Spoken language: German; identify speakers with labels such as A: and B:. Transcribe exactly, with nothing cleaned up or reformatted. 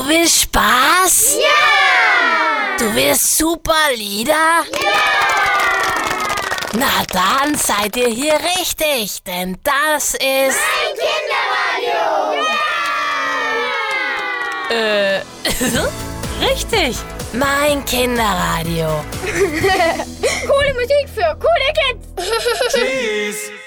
A: Du willst Spaß?
B: Ja!
A: Du willst super Lieder?
B: Ja!
A: Na dann seid ihr hier richtig, denn das ist...
B: Mein Kinderradio!
A: Äh, richtig, mein Kinderradio.
B: Coole Musik für coole Kids!
C: Tschüss.